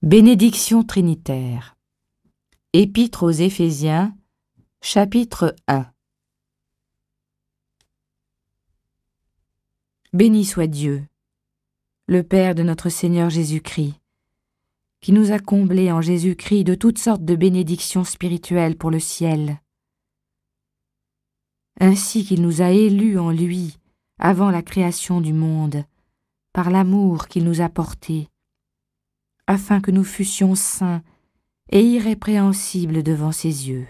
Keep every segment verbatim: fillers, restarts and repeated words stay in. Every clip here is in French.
Bénédiction trinitaire. Épître aux Éphésiens, chapitre un. Béni soit Dieu, le Père de notre Seigneur Jésus-Christ, qui nous a comblés en Jésus-Christ de toutes sortes de bénédictions spirituelles pour le ciel, ainsi qu'il nous a élus en lui avant la création du monde, par l'amour qu'il nous a porté, afin que nous fussions saints et irrépréhensibles devant ses yeux.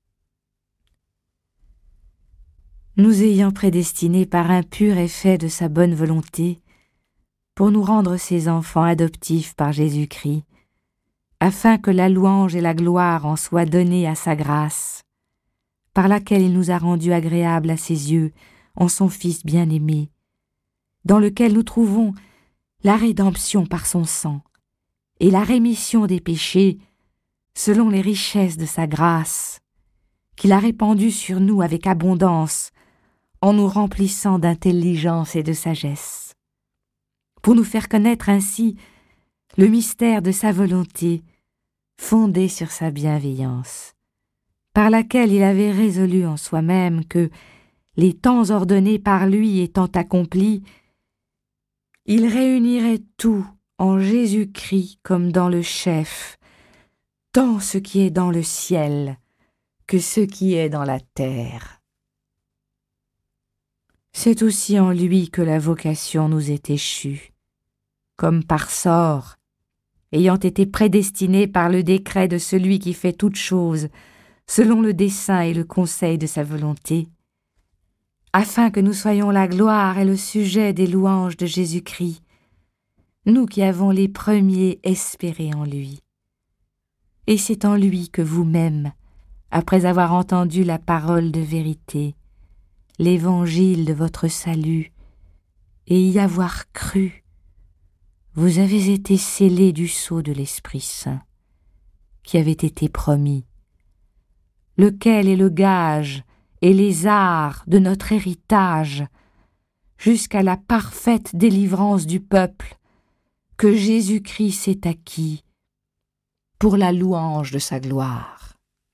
Nous ayant prédestinés par un pur effet de sa bonne volonté, pour nous rendre ses enfants adoptifs par Jésus-Christ, afin que la louange et la gloire en soient données à sa grâce, par laquelle il nous a rendus agréables à ses yeux en son Fils bien-aimé, dans lequel nous trouvons la rédemption par son sang, et la rémission des péchés selon les richesses de sa grâce, qu'il a répandue sur nous avec abondance, en nous remplissant d'intelligence et de sagesse, pour nous faire connaître ainsi le mystère de sa volonté, fondé sur sa bienveillance, par laquelle il avait résolu en soi-même que, les temps ordonnés par lui étant accomplis, il réunirait tout en Jésus-Christ comme dans le chef, tant ce qui est dans le ciel que ce qui est dans la terre. C'est aussi en lui que la vocation nous est échue, comme par sort, ayant été prédestinée par le décret de celui qui fait toutes choses, selon le dessein et le conseil de sa volonté, afin que nous soyons la gloire et le sujet des louanges de Jésus-Christ, nous qui avons les premiers espéré en lui. Et c'est en lui que vous-même, après avoir entendu la parole de vérité, l'évangile de votre salut, et y avoir cru, vous avez été scellés du sceau de l'Esprit Saint, qui avait été promis, lequel est le gage et les arts de notre héritage, jusqu'à la parfaite délivrance du peuple, que Jésus-Christ s'est acquis pour la louange de sa gloire.